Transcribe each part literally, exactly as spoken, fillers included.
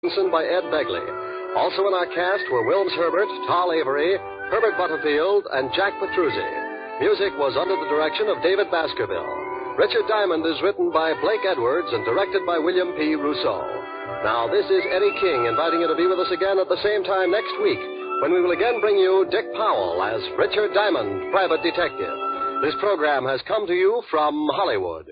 by Ed Begley. Also in our cast were Wilms Herbert, Tal Avery, Herbert Butterfield, and Jack Petruzzi. Music was under the direction of David Baskerville. Richard Diamond is written by Blake Edwards and directed by William P. Rousseau. Now, this is Eddie King inviting you to be with us again at the same time next week when we will again bring you Dick Powell as Richard Diamond, private detective. This program has come to you from Hollywood.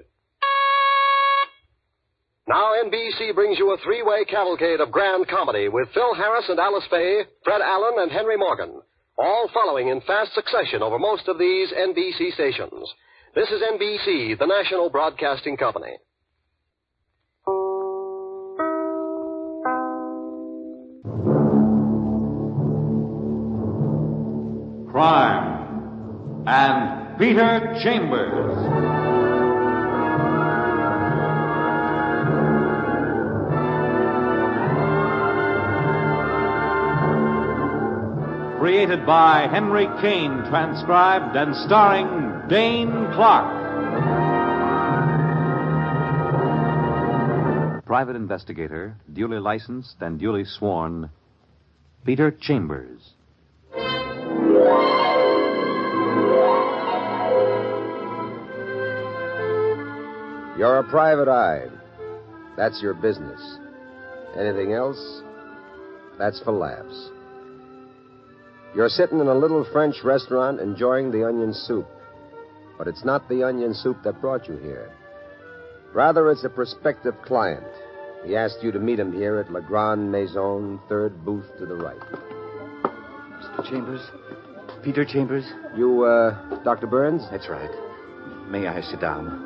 Now N B C brings you a three-way cavalcade of grand comedy with Phil Harris and Alice Faye, Fred Allen and Henry Morgan, all following in fast succession over most of these N B C stations. This is N B C, the national broadcasting company. Crime and Peter Chambers. Created by Henry Kane, transcribed and starring Dane Clark. Private investigator, duly licensed and duly sworn, Peter Chambers. You're a private eye. That's your business. Anything else? That's for laughs. You're sitting in a little French restaurant enjoying the onion soup. But it's not the onion soup that brought you here. Rather, it's a prospective client. He asked you to meet him here at La Grande Maison, third booth to the right. Mister Chambers? Peter Chambers? You, uh, Doctor Burns? That's right. May I sit down?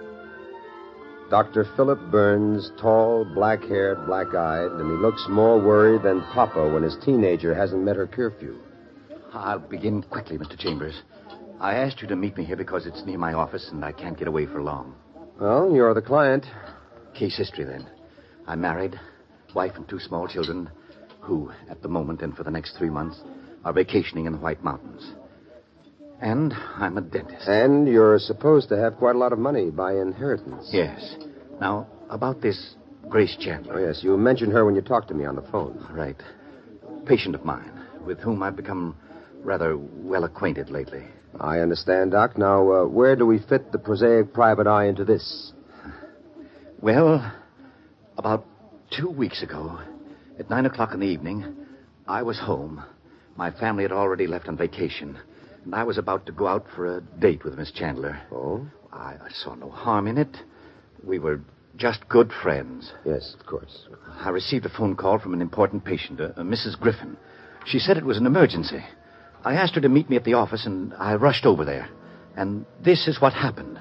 Doctor Philip Burns, tall, black-haired, black-eyed, and he looks more worried than Papa when his teenager hasn't met her curfew. I'll begin quickly, Mister Chambers. I asked you to meet me here because it's near my office and I can't get away for long. Well, you're the client. Case history, then. I'm married, wife and two small children, who, at the moment and for the next three months, are vacationing in the White Mountains. And I'm a dentist. And you're supposed to have quite a lot of money by inheritance. Yes. Now, about this Grace Chandler. Oh, yes, you mentioned her when you talked to me on the phone. Right. Patient of mine, with whom I've become rather well acquainted lately. I understand, Doc. Now, uh, where do we fit the prosaic private eye into this? Well, about two weeks ago, at nine o'clock in the evening, I was home. My family had already left on vacation, and I was about to go out for a date with Miss Chandler. Oh? I, I saw no harm in it. We were just good friends. Yes, of course. I received a phone call from an important patient, a, a Missus Griffin. She said it was an emergency. I asked her to meet me at the office, and I rushed over there. And this is what happened.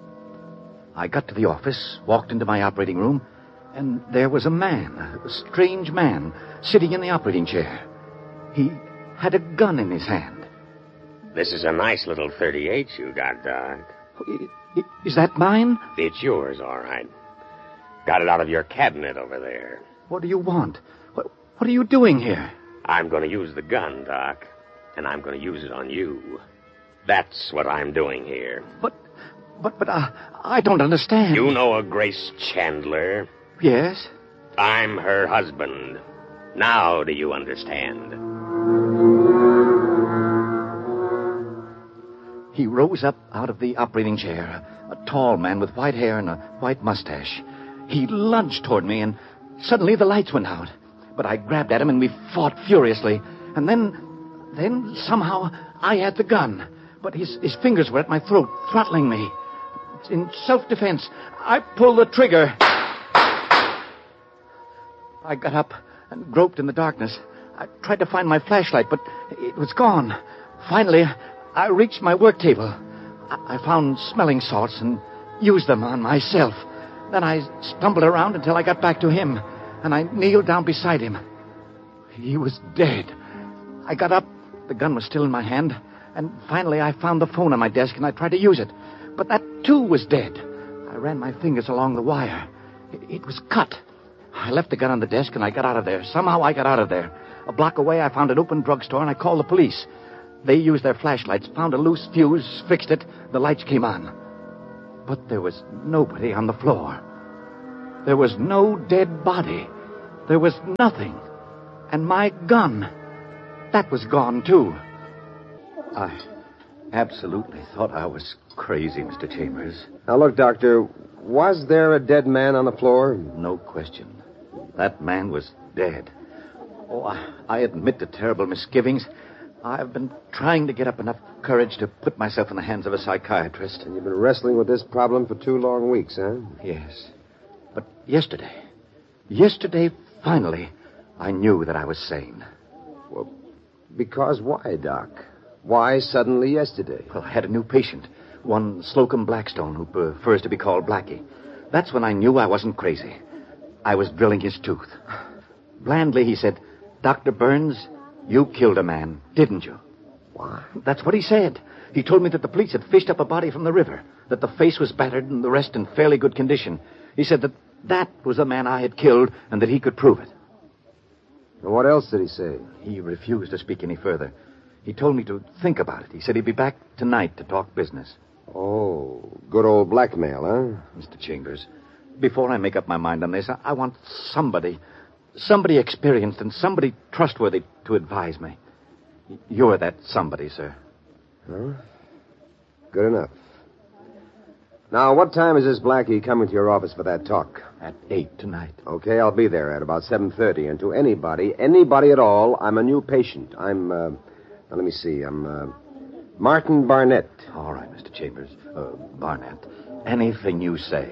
I got to the office, walked into my operating room, and there was a man, a strange man, sitting in the operating chair. He had a gun in his hand. This is a nice little thirty-eight you got, Doc. Is that mine? It's yours, all right. Got it out of your cabinet over there. What do you want? What, what are you doing here? I'm going to use the gun, Doc, and I'm going to use it on you. That's what I'm doing here. But, but, but, uh, I don't understand. You know a Grace Chandler? Yes. I'm her husband. Now do you understand? He rose up out of the operating chair, a tall man with white hair and a white mustache. He lunged toward me, and suddenly the lights went out. But I grabbed at him, and we fought furiously. And then, then somehow I had the gun. But his, his fingers were at my throat, throttling me. In self-defense, I pulled the trigger. I got up and groped in the darkness. I tried to find my flashlight, but it was gone. Finally, I reached my work table. I found smelling salts and used them on myself. Then I stumbled around until I got back to him, and I kneeled down beside him. He was dead. I got up. The gun was still in my hand, and finally I found the phone on my desk, and I tried to use it. But that, too, was dead. I ran my fingers along the wire. It, it was cut. I left the gun on the desk, and I got out of there. Somehow I got out of there. A block away, I found an open drugstore, and I called the police. They used their flashlights, found a loose fuse, fixed it. The lights came on. But there was nobody on the floor. There was no dead body. There was nothing. And my gun, that was gone, too. I absolutely thought I was crazy, Mister Chambers. Now, look, Doctor, was there a dead man on the floor? No question. That man was dead. Oh, I, I admit to terrible misgivings. I've been trying to get up enough courage to put myself in the hands of a psychiatrist. And you've been wrestling with this problem for two long weeks, huh? Yes. But yesterday, yesterday, finally, I knew that I was sane. Well, because why, Doc? Why suddenly yesterday? Well, I had a new patient, one Slocum Blackstone, who prefers to be called Blackie. That's when I knew I wasn't crazy. I was drilling his tooth. Blandly, he said, Doctor Burns, you killed a man, didn't you? What? That's what he said. He told me that the police had fished up a body from the river, that the face was battered and the rest in fairly good condition. He said that that was the man I had killed and that he could prove it. And what else did he say? He refused to speak any further. He told me to think about it. He said he'd be back tonight to talk business. Oh, good old blackmail, huh? Mister Chambers, before I make up my mind on this, I, I want somebody, somebody experienced and somebody trustworthy to advise me. You're that somebody, sir. Well, good enough. Now, what time is this Blackie coming to your office for that talk? At eight tonight. Okay, I'll be there at about seven thirty. And to anybody, anybody at all, I'm a new patient. I'm, uh, now let me see, I'm, uh, Martin Barnett. All right, Mister Chambers. Uh, Barnett. Anything you say.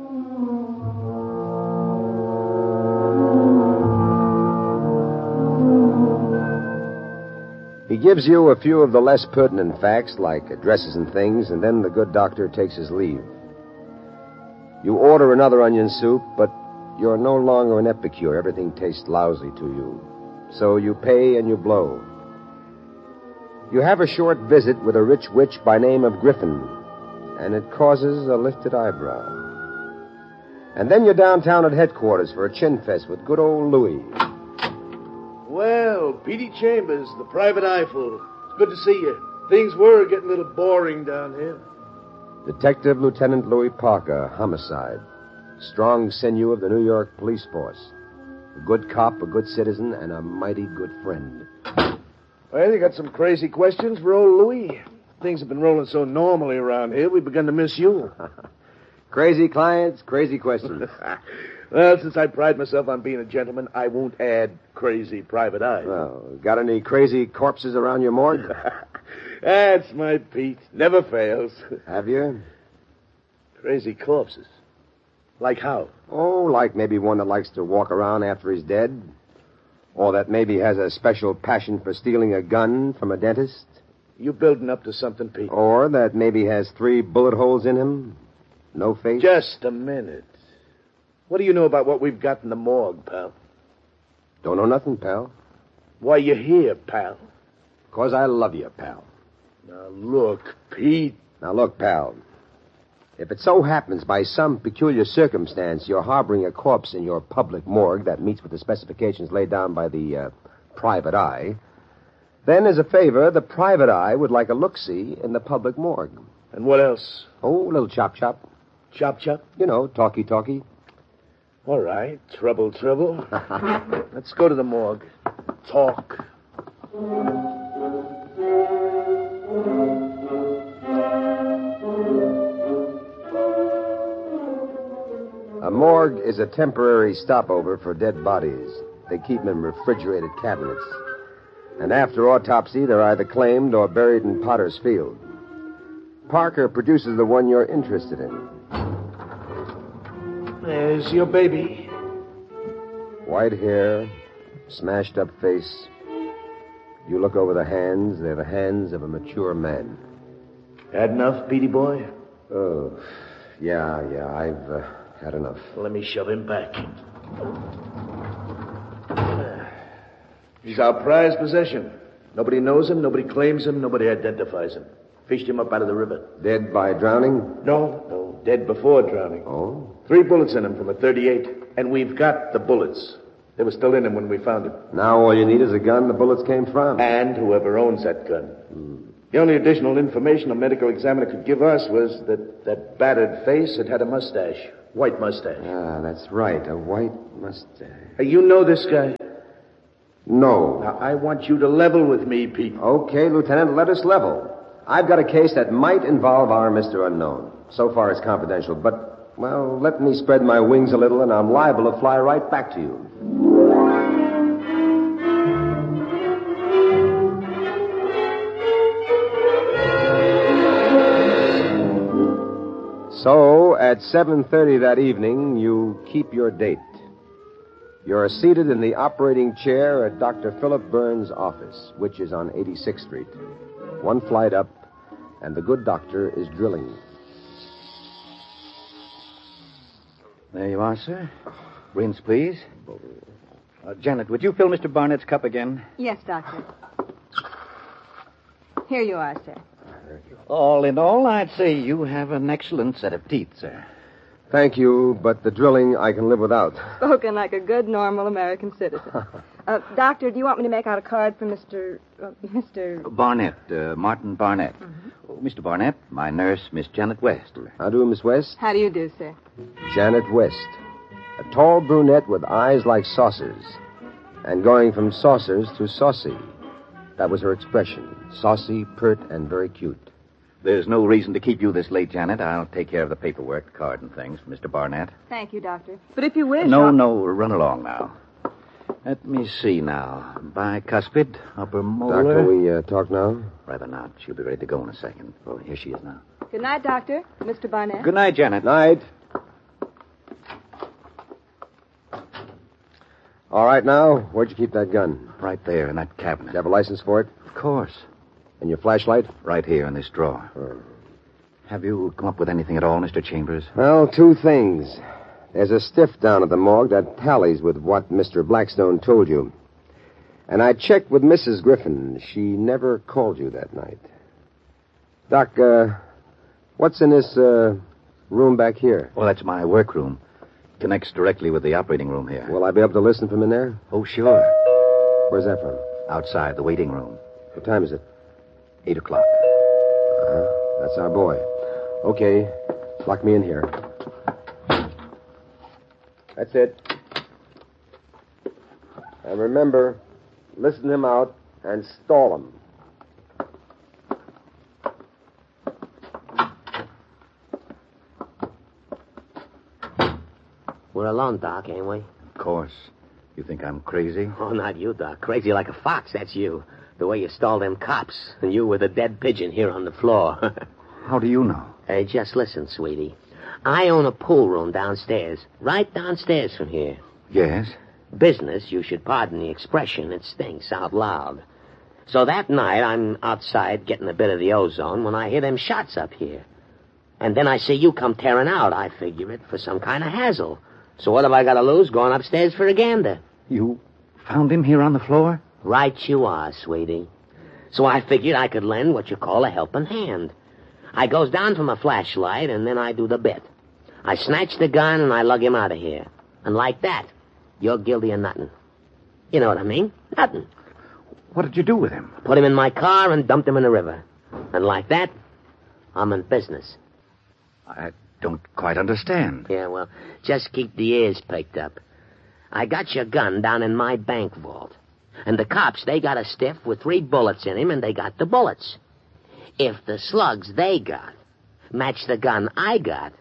He gives you a few of the less pertinent facts, like addresses and things, and then the good doctor takes his leave. You order another onion soup, but you're no longer an epicure. Everything tastes lousy to you. So you pay and you blow. You have a short visit with a rich witch by name of Griffin, and it causes a lifted eyebrow. And then you're downtown at headquarters for a chin fest with good old Louis. Well, Petey Chambers, the private eyeful. It's good to see you. Things were getting a little boring down here. Detective Lieutenant Louis Parker, homicide. Strong sinew of the New York police force. A good cop, a good citizen, and a mighty good friend. Well, you got some crazy questions for old Louis. Things have been rolling so normally around here, we've begun to miss you. Crazy clients, crazy questions. Well, since I pride myself on being a gentleman, I won't add crazy private eye. Well, got any crazy corpses around your morgue? That's my Pete. Never fails. Have you? Crazy corpses. Like how? Oh, like maybe one that likes to walk around after he's dead. Or that maybe has a special passion for stealing a gun from a dentist. You building up to something, Pete. Or that maybe has three bullet holes in him. No face. Just a minute. What do you know about what we've got in the morgue, pal? Don't know nothing, pal. Why you here, pal? 'Cause I love you, pal. Now, look, Pete. Now, look, pal. If it so happens by some peculiar circumstance you're harboring a corpse in your public morgue that meets with the specifications laid down by the uh, private eye, then as a favor, the private eye would like a look-see in the public morgue. And what else? Oh, a little chop-chop. Chop-chop? You know, talky-talky. All right. Trouble, trouble. Let's go to the morgue. Talk. A morgue is a temporary stopover for dead bodies. They keep them in refrigerated cabinets. And after autopsy, they're either claimed or buried in Potter's Field. Parker produces the one you're interested in. There's your baby. White hair, smashed up face. You look over the hands, they're the hands of a mature man. Had enough, Petey boy? Oh, yeah, yeah, I've uh, had enough. Well, let me shove him back. He's our prized possession. Nobody knows him, nobody claims him, nobody identifies him. Fished him up out of the river. Dead by drowning? No, no, dead before drowning. Oh? Three bullets in him from a thirty-eight, and we've got the bullets. They were still in him when we found him. Now all you need is a gun the bullets came from. And whoever owns that gun. Hmm. The only additional information a medical examiner could give us was that that battered face had had a mustache. White mustache. Ah, that's right. A white mustache. Hey, you know this guy? No. Now, I want you to level with me, Pete. Okay, Lieutenant, let us level. I've got a case that might involve our Mister Unknown. So far, it's confidential, but, well, let me spread my wings a little, and I'm liable to fly right back to you. So, at seven thirty that evening, you keep your date. You're seated in the operating chair at Doctor Philip Burns' office, which is on eighty-sixth Street. One flight up, and the good doctor is drilling. There you are, sir. Rinse, please. Uh, Janet, would you fill Mister Barnett's cup again? Yes, Doctor. Here you are, sir. All in all, I'd say you have an excellent set of teeth, sir. Thank you, but the drilling I can live without. Spoken like a good, normal American citizen. Uh, doctor, do you want me to make out a card for Mister Uh, Mister Barnett, uh, Martin Barnett. Mm-hmm. Oh, Mister Barnett, my nurse, Miss Janet West. How do, Miss West? How do you do, sir? Janet West. A tall brunette with eyes like saucers. And going from saucers to saucy. That was her expression. Saucy, pert, and very cute. There's no reason to keep you this late, Janet. I'll take care of the paperwork, card and things for Mister Barnett. Thank you, Doctor. But if you wish... No, I'll... no, run along now. Let me see now. Bicuspid, upper molar... Doctor, we uh, talk now? Rather not. She'll be ready to go in a second. Oh, here she is now. Good night, Doctor. Mister Barnett. Good night, Janet. Night. All right, now, where'd you keep that gun? Right there in that cabinet. You have a license for it? Of course. And your flashlight? Right here in this drawer. Oh. Have you come up with anything at all, Mister Chambers? Well, two things. There's a stiff down at the morgue that tallies with what Mister Blackstone told you. And I checked with Missus Griffin. She never called you that night. Doc, uh, what's in this, uh, room back here? Well, that's my workroom. Connects directly with the operating room here. Will I be able to listen from in there? Oh, sure. Where's that from? Outside, the waiting room. What time is it? Eight o'clock. Uh-huh. That's our boy. Okay. Lock me in here. That's it. And remember, listen him out and stall him. We're alone, Doc, ain't we? Of course. You think I'm crazy? Oh, not you, Doc. Crazy like a fox, that's you. The way you stalled them cops, and you with a dead pigeon here on the floor. How do you know? Hey, just listen, sweetie. I own a pool room downstairs, right downstairs from here. Yes? Business, you should pardon the expression, it stinks out loud. So that night, I'm outside getting a bit of the ozone when I hear them shots up here. And then I see you come tearing out. I figure it for some kind of hassle. So what have I got to lose going upstairs for a gander? You found him here on the floor? Right you are, sweetie. So I figured I could lend what you call a helping hand. I goes down for my flashlight, and then I do the bit. I snatch the gun, and I lug him out of here. And like that, you're guilty of nothing. You know what I mean? Nothing. What did you do with him? Put him in my car and dumped him in the river. And like that, I'm in business. I don't quite understand. Yeah, well, just keep the ears picked up. I got your gun down in my bank vault. And the cops, they got a stiff with three bullets in him, and they got the bullets. If the slugs they got match the gun I got,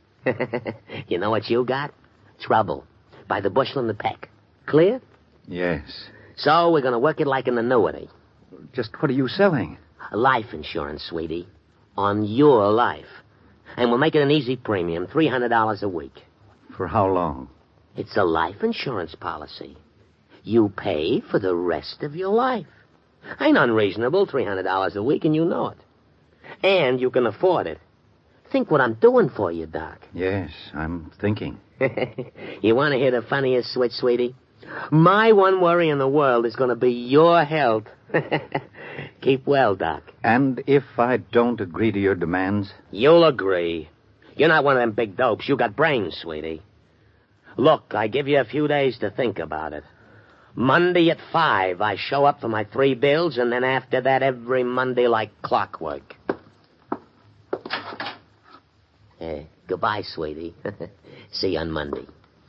you know what you got? Trouble. By the bushel and the peck. Clear? Yes. So we're going to work it like an annuity. Just what are you selling? Life insurance, sweetie. On your life. And we'll make it an easy premium, three hundred dollars a week. For how long? It's a life insurance policy. You pay for the rest of your life. Ain't unreasonable, three hundred dollars a week, and you know it. And you can afford it. Think what I'm doing for you, Doc. Yes, I'm thinking. You want to hear the funniest switch, sweetie? My one worry in the world is going to be your health. Keep well, Doc. And if I don't agree to your demands? You'll agree. You're not one of them big dopes. You got brains, sweetie. Look, I give you a few days to think about it. Monday at five, I show up for my three bills, and then after that, every Monday like clockwork. Hey, Goodbye, sweetie. See you on Monday.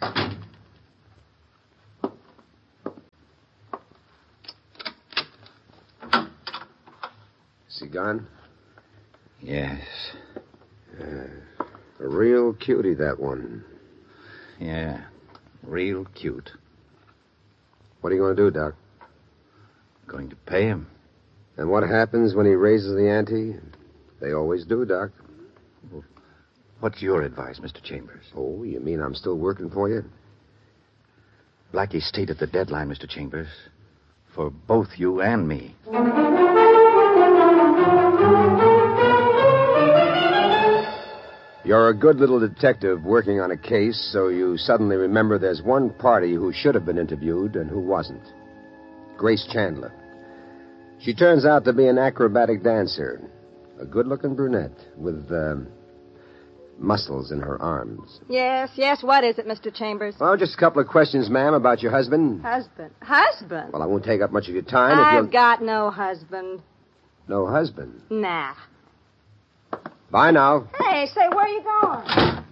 Is he gone? Yes. Uh, a real cutie, that one. Yeah. Real cute. What are you going to do, Doc? Going to pay him. And what happens when he raises the ante? They always do, Doc. What's your advice, Mister Chambers? Oh, you mean I'm still working for you? Blackie stated the deadline, Mister Chambers, for both you and me. You're a good little detective working on a case, so you suddenly remember there's one party who should have been interviewed and who wasn't. Grace Chandler. She turns out to be an acrobatic dancer, a good-looking brunette with um, muscles in her arms. Yes, yes, what is it, Mister Chambers? Well, just a couple of questions, ma'am, about your husband. Husband. Husband? Well, I won't take up much of your time. if I've you'll... got no husband. No husband? Nah. Bye now. Hey, say, where are you going?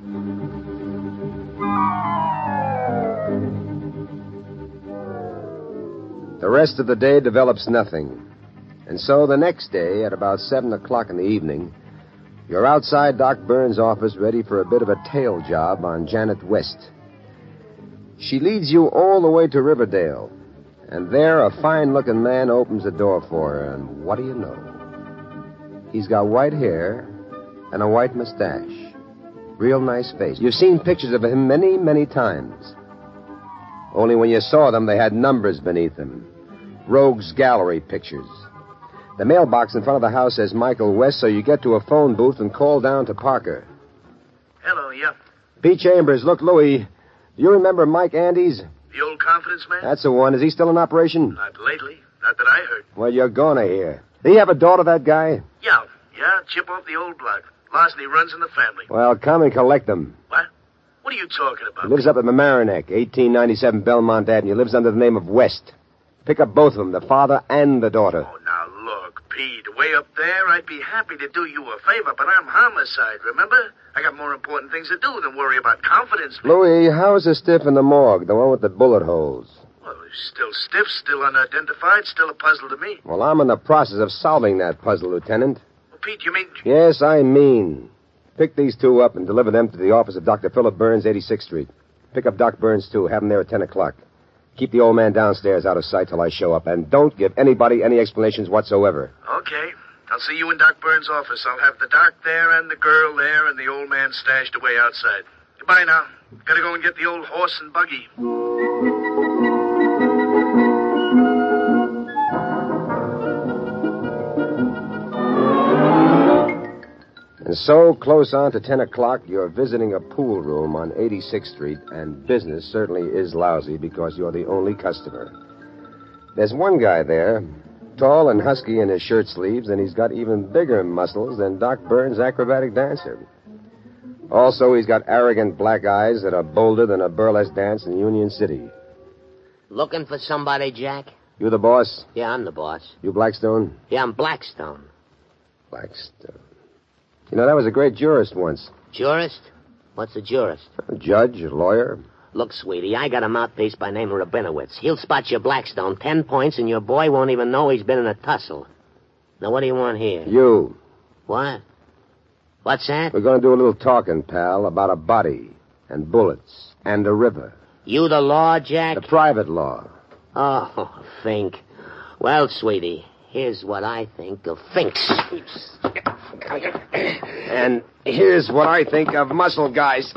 The rest of the day develops nothing. And so the next day, at about seven o'clock in the evening, you're outside Doc Burns' office ready for a bit of a tail job on Janet West. She leads you all the way to Riverdale. And there, a fine-looking man opens the door for her. And what do you know? He's got white hair and a white mustache. Real nice face. You've seen pictures of him many, many times. Only when you saw them, they had numbers beneath them. Rogues Gallery pictures. The mailbox in front of the house says Michael West, so you get to a phone booth and call down to Parker. Hello, yeah. P. Chambers, look, Louis, do you remember Mike Andes? The old confidence man? That's the one. Is he still in operation? Not lately. Not that I heard. Well, you're gonna hear. Did he have a daughter, that guy? Yeah, yeah, chip off the old block. Larceny runs in the family. Well, come and collect them. What? What are you talking about? He lives up at Mamaroneck, eighteen ninety-seven Belmont Avenue. He lives under the name of West. Pick up both of them, the father and the daughter. Oh, now look, Pete, way up there, I'd be happy to do you a favor, but I'm homicide, remember? I got more important things to do than worry about confidence. Louis, how's the stiff in the morgue, the one with the bullet holes? Well, he's still stiff, still unidentified, still a puzzle to me. Well, I'm in the process of solving that puzzle, Lieutenant. Well, Pete, you mean... Yes, I mean. Pick these two up and deliver them to the office of Doctor Philip Burns, eighty-sixth Street. Pick up Doc Burns, too. Have him there at ten o'clock. Keep the old man downstairs out of sight till I show up, and don't give anybody any explanations whatsoever. Okay. I'll see you in Doc Burns' office. I'll have the doc there and the girl there and the old man stashed away outside. Goodbye now. Gotta go and get the old horse and buggy. And so, close on to ten o'clock, you're visiting a pool room on eighty-sixth Street, and business certainly is lousy because you're the only customer. There's one guy there, tall and husky in his shirt sleeves, and he's got even bigger muscles than Doc Burns' acrobatic dancer. Also, he's got arrogant black eyes that are bolder than a burlesque dance in Union City. Looking for somebody, Jack? You the boss? Yeah, I'm the boss. You Blackstone? Yeah, I'm Blackstone. Blackstone. You know, that was a great jurist once. Jurist? What's a jurist? A judge, a lawyer. Look, sweetie, I got a mouthpiece by name of Rabinowitz. He'll spot your Blackstone ten points, and your boy won't even know he's been in a tussle. Now, what do you want here? You. What? What's that? We're going to do a little talking, pal, about a body and bullets and a river. You the law, Jack? The private law. Oh, Fink. Well, sweetie, here's what I think of Finks. And here's what I think of muscle guys.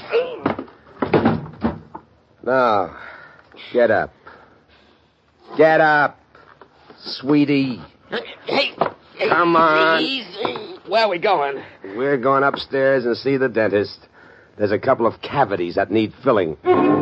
Now, get up. Get up, sweetie. Hey, hey, Come on. Easy. Where are we going? We're going upstairs and see the dentist. There's a couple of cavities that need filling.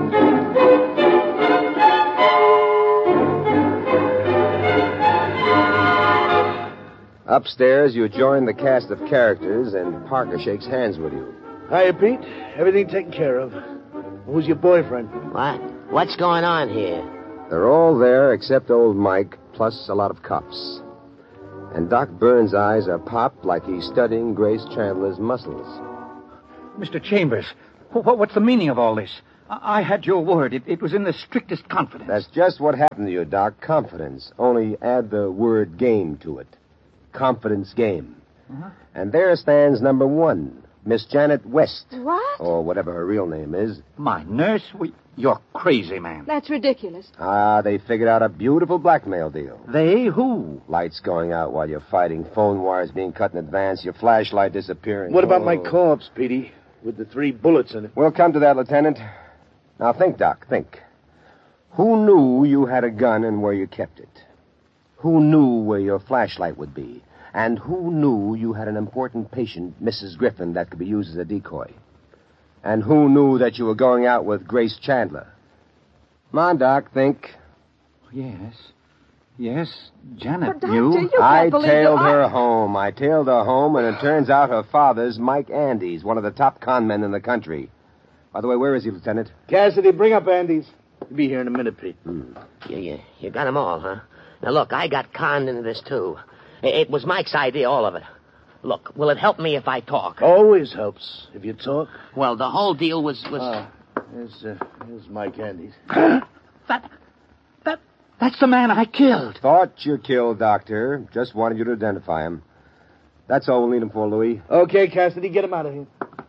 Upstairs, you join the cast of characters, and Parker shakes hands with you. Hiya, Pete. Everything taken care of. Who's your boyfriend? What? What's going on here? They're all there except old Mike, plus a lot of cops. And Doc Burns' eyes are popped like he's studying Grace Chandler's muscles. Mister Chambers, wh- what's the meaning of all this? I, I had your word. It, it was in the strictest confidence. That's just what happened to you, Doc. Confidence. Only add the word game to it. Confidence game. Uh-huh. And there stands number one, Miss Janet West. What? Or whatever her real name is. My nurse? We... You're crazy, man. That's ridiculous. Ah, they figured out a beautiful blackmail deal. They? Who? Lights going out while you're fighting, phone wires being cut in advance, your flashlight disappearing. What about Oh. my corpse, Petey, with the three bullets in it? We'll come to that, Lieutenant. Now think, Doc, think. Who knew you had a gun and where you kept it? Who knew where your flashlight would be? And who knew you had an important patient, Missus Griffin, that could be used as a decoy? And who knew that you were going out with Grace Chandler? Come on, Doc, think. Yes. Yes, Janet But, Doctor, knew. you can't I believe tailed you. her I... home. I tailed her home, and it turns out her father's Mike Andes, one of the top con men in the country. By the way, where is he, Lieutenant? Cassidy, bring up Andy's. He'll be here in a minute, Pete. Hmm. You, you, you got 'em all, huh? Now, look, I got conned into this, too. It, it was Mike's idea, all of it. Look, will it help me if I talk? Always helps if you talk. Well, the whole deal was... was... Ah, here's, uh, here's Mike Andes. that, that, that's the man I killed. Thought you killed, Doctor. Just wanted you to identify him. That's all we'll need him for, Louis. Okay, Cassidy, get him out of here.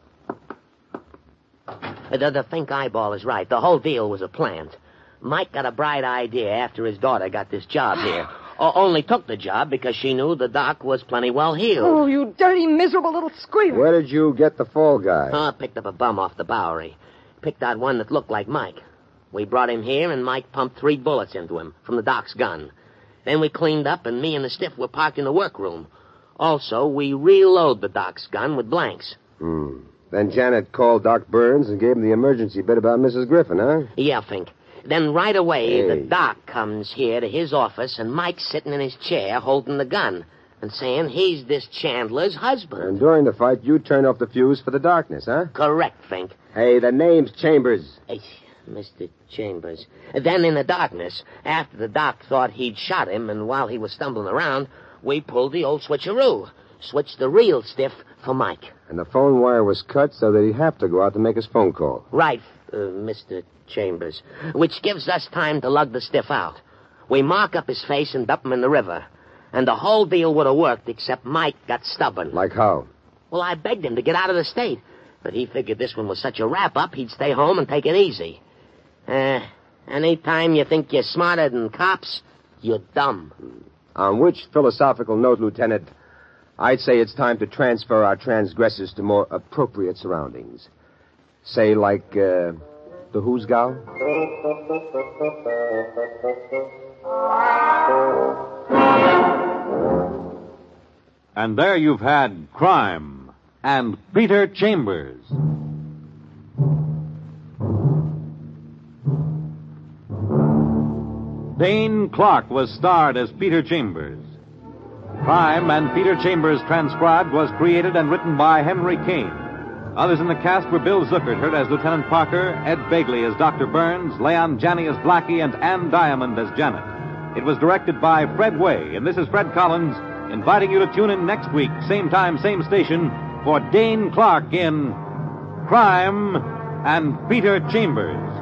The, the Fink eyeball is right. The whole deal was a plant. Mike got a bright idea after his daughter got this job here. O- only took the job because she knew the doc was plenty well healed. Oh, you dirty, miserable little squealer. Where did you get the fall guy? Oh, picked up a bum off the Bowery. Picked out one that looked like Mike. We brought him here, and Mike pumped three bullets into him from the doc's gun. Then we cleaned up, and me and the stiff were parked in the workroom. Also, we reload the doc's gun with blanks. Hmm. Then Janet called Doc Burns and gave him the emergency bit about Missus Griffin, huh? Yeah, Fink. Then right away, Hey. the doc comes here to his office, and Mike's sitting in his chair holding the gun and saying he's this Chandler's husband. And during the fight, you turned off the fuse for the darkness, huh? Correct, Fink. Hey, the name's Chambers. Hey, Mister Chambers. Then in the darkness, after the doc thought he'd shot him, and while he was stumbling around, we pulled the old switcheroo. Switched the real stiff for Mike. And the phone wire was cut so that he'd have to go out to make his phone call. Right, uh, Mister Chambers. Which gives us time to lug the stiff out. We mark up his face and dump him in the river. And the whole deal would have worked, except Mike got stubborn. Like how? Well, I begged him to get out of the state. But he figured this one was such a wrap-up, he'd stay home and take it easy. Uh, any time you think you're smarter than cops, you're dumb. On which philosophical note, Lieutenant, I'd say it's time to transfer our transgressors to more appropriate surroundings. Say, like, uh, the Hoosgow? And there you've had Crime and Peter Chambers. Dane Clark was starred as Peter Chambers. Crime and Peter Chambers Transcribed was created and written by Henry Kane. Others in the cast were Bill Zuckert, heard as Lieutenant Parker, Ed Begley as Doctor Burns, Leon Janney as Blackie, and Ann Diamond as Janet. It was directed by Fred Way, and this is Fred Collins inviting you to tune in next week, same time, same station, for Dane Clark in Crime and Peter Chambers.